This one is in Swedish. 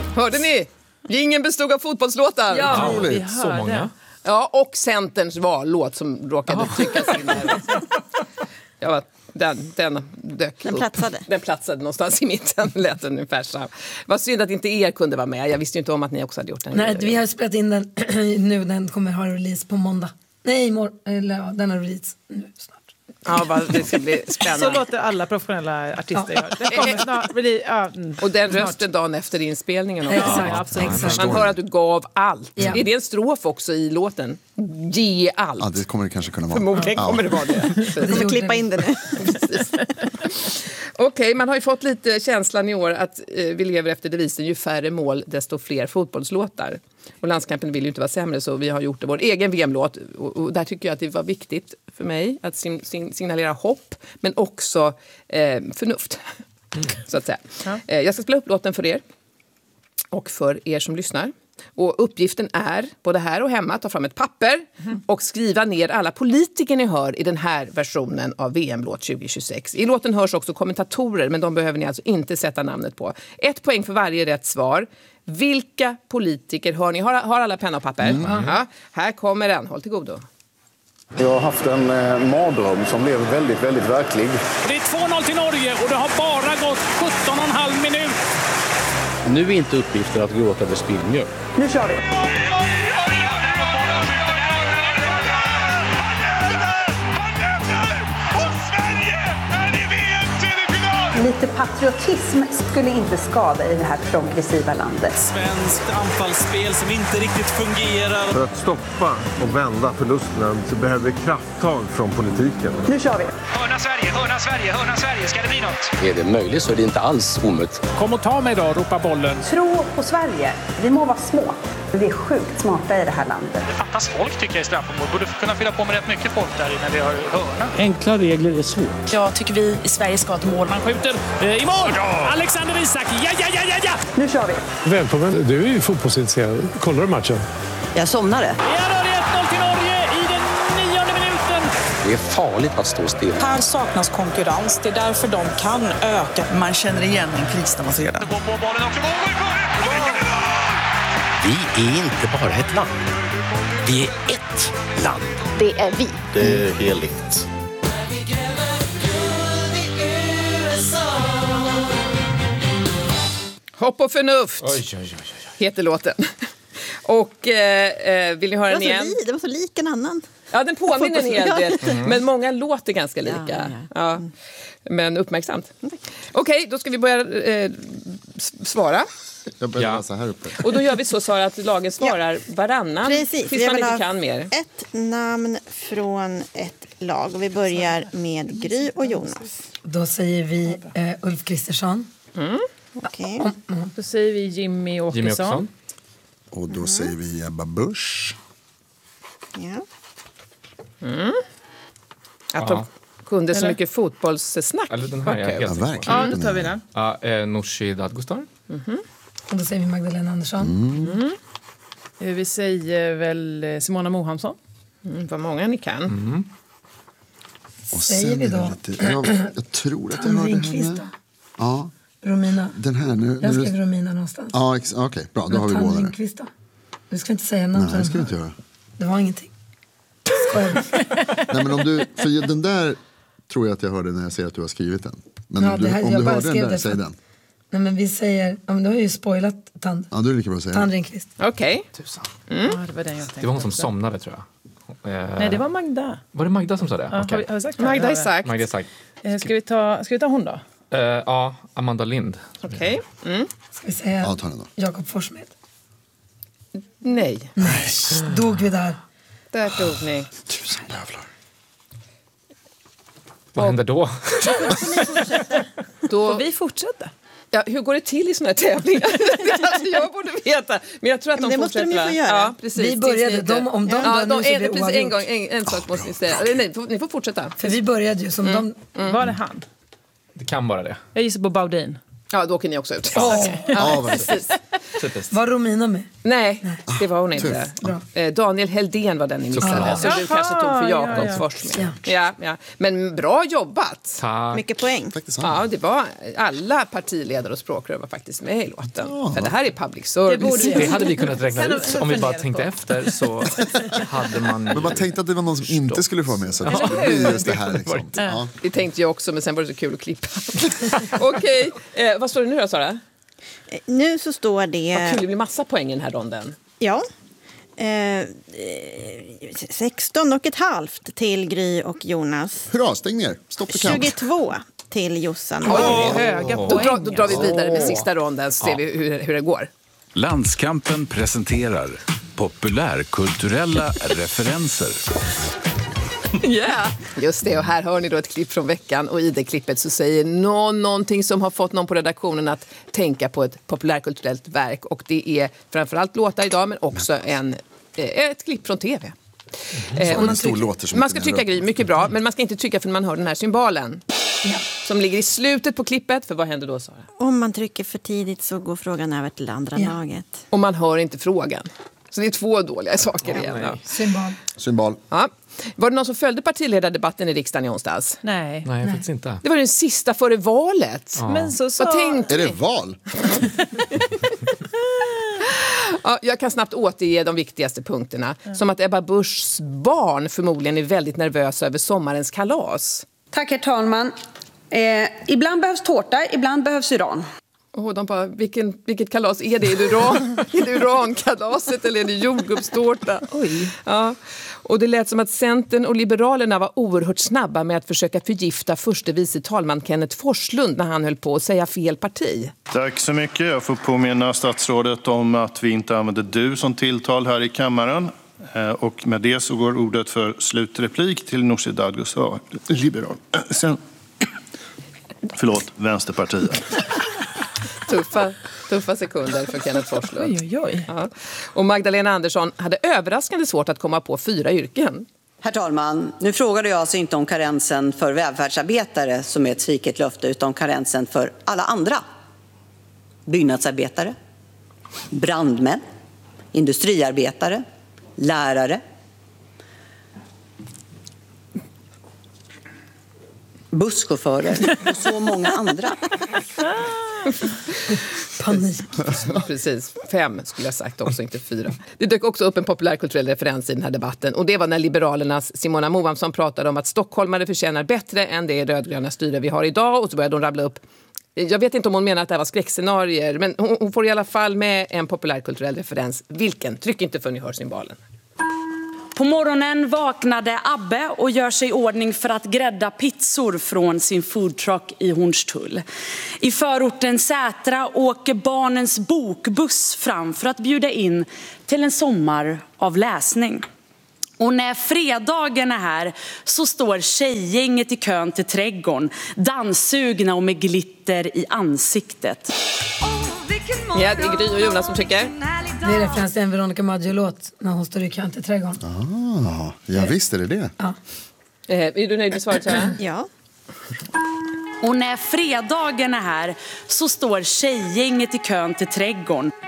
Hörde ni? Gingen bestod av fotbollslåtar. Ja, vi hörde. Så många. Ja, och Centerns vallåt som råkade tryckas in där. Ja, den dök Den upp. platsade. Den platsade någonstans i mitten. Lät ungefär så. Vad synd att inte er kunde vara med. Jag visste ju inte om att ni också hade gjort den. Nej, vi har spelat in den nu. Den kommer ha release på måndag. Nej, imorgon. Eller ja, den har release nu snart. Ja, det ska bli spännande. Så låter alla professionella artister göra. Det kommer snart. Och den rösten dagen efter inspelningen också. Exakt. Man hör att du gav allt. Ja. Är det en strof också i låten? Ge allt. Ja, det kommer det kanske kunna vara. Förmodligen kommer det vara det. Jag kommer klippa in det nu. Okej, man har ju fått lite känslan i år att vi lever efter devisen ju färre mål desto fler fotbollslåtar. Och Landskampen vill ju inte vara sämre, så vi har gjort det vår egen VM-låt. Och där tycker jag att det var viktigt för mig att signalera hopp, men också förnuft. Så att säga. Ja. Jag ska spela upp låten för er och för er som lyssnar. Och uppgiften är, både här och hemma, att ta fram ett papper och skriva ner alla politiker ni hör i den här versionen av VM-låt 2026. I låten hörs också kommentatorer, men de behöver ni alltså inte sätta namnet på. 1 poäng för varje rätt svar. Vilka politiker hör ni? Har alla penna och papper? Ja, här kommer den. Håll till godo. Jag har haft en mardröm som blev väldigt, väldigt verklig. Det är 2-0 till Norge och det har bara gått 17,5 minut. Nu är inte uppgiften att gråta över spillmjölk. Nu kör vi. Lite patriotism skulle inte skada i det här progressiva landet. Svenskt anfallsspel som inte riktigt fungerar. För att stoppa och vända förlusterna så behöver vi krafttag från politiken. Nu kör vi. Hörna Sverige, hörna Sverige, hörna Sverige. Ska det bli något? Är det möjligt så är det inte alls omöjligt. Kom och ta mig då, ropar bollen. Tro på Sverige. Vi må vara små, men vi är sjukt smarta i det här landet. Det fattas folk tycker jag i straffområdet. Borde kunna fylla på med rätt mycket folk där när vi har hörna. Enkla regler är svårt. Jag tycker vi i Sverige ska ha ett mål. Man skjuter i mål! Alexander Isak, ja! Nu kör vi. Välkommen, du är ju fotbollsintresserad. Kollar du matchen? Jag somnade. Ja, då är det 1-0 till Norge i den 9:e minuten. Det är farligt att stå still. Här saknas konkurrens. Det är därför de kan öka. Man känner igen en kris när man ser det. Bollen också. Vi är inte bara ett land. Vi är ett land. Det är vi. Det är heligt. Hopp och förnuft heter låten. Och vill ni höra den igen? Det var så lik en annan. Ja, den påminner en hel del. Men många låter ganska lika. Ja. Men uppmärksamt. Okej, då ska vi börja svara. Jag börjar läsa här uppe. Och då gör vi så, Sara, att lagen svarar varannan. Precis. Tills man inte kan mer. Ett namn från ett lag. Och vi börjar med Gry och Jonas. Då säger vi Ulf Kristersson. Okej. Då säger vi Jimmy Åkesson. Och då säger vi Ebba Busch. Ja. Att de kunde så mycket fotbollssnack. Eller den här är helt Ja, verkligen. Ja, då tar vi den. Ja, Nooshi Dadgostar. Och då säger vi Magdalena Andersson. Vi säger väl Simona Mohamsson. Vad många ni kan. Och Säger vi är det då? lite, jag tror att jag Tanne hörde Ringqvist henne. då? Ja, Romina. den här nu. Jag skrev Romina någonstans. Ja, okej, bra. Då har vi Tanne båda det. Ringqvist då? Du ska inte säga namn. Nej, det ska vi inte göra. Det var ingenting. Skojar. Nej, men om du, för den där tror jag att jag hörde när jag ser att du har skrivit den. Men Ja, om det här- du jag bara hörde den skrev där, det säg för- den. Nej, men vi säger... Ja, men du har ju spoilat Tand. Ja, du är lika bra att säga Tand den. Ringqvist. Okej. Ja, det var den jag tänkte. Det var hon som också. somnade, tror jag. Nej, det var Magda. Var det Magda som sa det? Ja, Okej. har vi sagt det? Magda Ja, Isak. Magda Isak. Ska vi ta hon då? Ja, Amanda Lind. Okej. Ska vi säga Ja, ta den då. Jakob Forssmed? Nej. Dog vi där? Där tog ni. Tusen jävlar. Vad händer då? Då, Får vi fortsätta? ja, hur går det till i såna här tävlingar? Alltså, jag borde veta. Men jag tror att Men de det måste fortsätter. de ju få göra. Ja, precis. Vi började, Tills ni inte- om de dör nu så blir det precis, oavgjort. en sak måste ni säga. Eller, nej, ni får fortsätta. För vi började ju som de... Var det han? Det kan vara det. Jag gissar på Baudin. Ja, då åker ni också ut. Ja, Precis. Var Romina med? Nej, det var hon inte. Daniel Heldén var den ni missade. Så du kanske tog för Jakobs forskning. Ja. Men bra jobbat. Tack. Mycket poäng. Ja, det var alla partiledare och språkrör var faktiskt med i låten. För det här är public service. Det hade vi kunnat räkna ut. Om vi bara tänkte efter så hade man... Men man tänkte att det var någon som inte skulle få med sig. Det skulle bli just det här liksom. Ja. Det tänkte jag också, men sen var det så kul att klippa. Okej, vad står det nu då, Sara? Nu så står det... Vad kul, det blir massa poäng i den här ronden. Ja. 16,5 till Gry och Jonas. Hurra, stäng ner. Stopp för kamp. 22 till Jossan. Höga Då poäng. drar vi vidare med sista ronden så ser vi hur det går. Landskampen presenterar populärkulturella referenser. Just det, och här hör ni då ett klipp från veckan och i det klippet så säger någonting som har fått någon på redaktionen att tänka på ett populärkulturellt verk, och det är framförallt låtar idag men också ett klipp från tv. Man ska trycka Gry, mycket bra, men man ska inte trycka förrän man hör den här symbolen som ligger i slutet på klippet, för vad händer då, Sara? Om man trycker för tidigt så går frågan över till andra laget. Och man hör inte frågan. Så det är 2 dåliga saker igen. Symbol. Ja. Var det någon som följde partiledardebatten i riksdagen i onsdags? Nej, faktiskt inte. Det var den sista före valet. Ja. Men så Vad tänkte Är det ni? val? Ja, jag kan snabbt återge de viktigaste punkterna. Som att Ebba Buschs barn förmodligen är väldigt nervösa över sommarens kalas. Tack, herr talman. Ibland behövs tårta, ibland behövs uran. De bara, vilket kalas är det? Är det urankalaset eller är det jordgubbstårta? Oj. Ja. Och det lät som att Centern och Liberalerna var oerhört snabba med att försöka förgifta förste vice talman Kenneth Forslund när han höll på att säga fel parti. Tack så mycket. Jag får påminna statsrådet om att vi inte använder du som tilltal här i kammaren. Och med det så går ordet för slutreplik till Nooshi Dadgostar, liberal. Vänsterpartiet. Tuffa sekunder för Kenneth Forslund. Oj. Ja. Och Magdalena Andersson hade överraskande svårt att komma på 4 yrken. Herr talman, nu frågade jag alltså inte om karensen för välfärdsarbetare som är ett sviket löfte, utan om karensen för alla andra. Byggnadsarbetare, brandmän, industriarbetare, lärare, busschaufförer och så många andra. Panik. Precis, 5 skulle jag sagt också, inte 4. Det dök också upp en populärkulturell referens i den här debatten, och det var när Liberalernas Simona Moamsson pratade om att stockholmare förtjänar bättre än det rödgröna styre vi har idag, och så började hon rabbla upp. Jag vet inte om hon menar att det här var skräckscenarier, men hon får i alla fall med en populärkulturell referens. Vilken? Tryck inte för ni hör symbolen. På morgonen vaknade Abbe och gör sig i ordning för att grädda pizzor från sin foodtruck i Hornstull. I förorten Sätra åker barnens bokbuss fram för att bjuda in till en sommar av läsning. Och när fredagen är här så står tjejgänget i kön till trädgården, danssugna och med glitter i ansiktet. Ja, det är Gry och Jonas som tycker. Det är referens till en Veronica Maggio-låt när hon står i kön till trädgården. Ja, visst är det. Ja. Är du nöjd med svaret, Sara? Ja. Och när fredagen är här så står tjejgänget i kön till trädgården,